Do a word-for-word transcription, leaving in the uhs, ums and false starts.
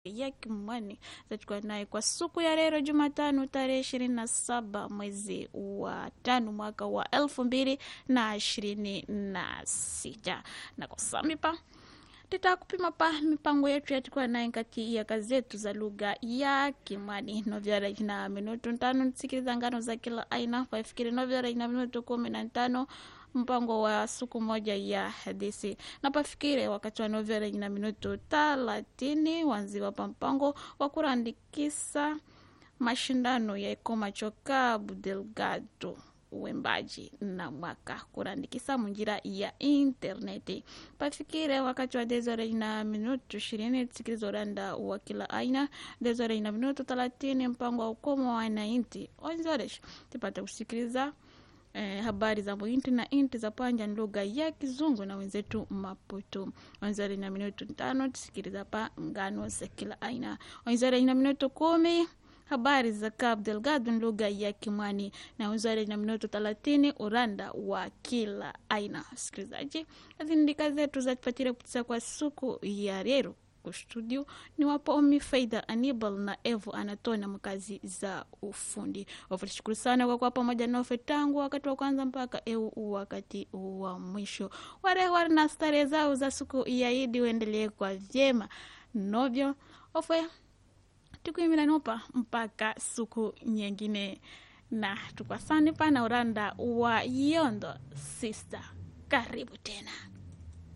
ya Kimwani zachukua naye kwa siku ya leo Jumatano tarehe ishirini na saba mwezi wa tano mwaka wa elfu mbili na ishirini na sita na kwa samipa tutakupima pa mipango yetu yatukua naye kati ya kazetu za lugha ya Kimwani novyara ina minuto tano nsikiliza ngano za kila aina pafikiri novyara ina minuto kumi na tano mpango wa siku moja ya hadithi na pafikire wakati wa novela ina minuto thelathini wanziwa pa mpango wa kurandikisa mashindano ya Ikoma Choka Delgado uwembaji na mwaka kurandikisa munjira ya interneti pafikire wakati wa dezore ina minuto ishirini tsikilizo randa wa kila aina dezore ina minuto thelathini mpango wa ukomo wa inainti onzoresh tupata kusikiliza Eh, habari za muinti na inti za panja lugha ya Kizungu na wenzetu Maputo. Wanzari na minuto tano tusikiliza pa ngano za kila aina. Wanzari na minuto kumi habari za Cabo Delgado lugha ya Kimwani na wanzari na minuto thelathini uranda wa kila aina. Sikilizaji, hizi ndika zetu za tupatire kutisa kwa siku ya leo. Kwa studio ni wapo Omi Faida Anibal na Evo Anatona mkazi za ufundi. Wafurishukuru sana kwa kwa pamoja na ofe tangu wakati wa kwanza mpaka eu wakati wa mwisho. Ware ware na stare zao za siku ya Idi uendelee kwa vyema. Novyo ofe tukuimila nopa mpaka siku nyingine na tukwasani pa na uranda wa Yondo Sister. Karibu tena.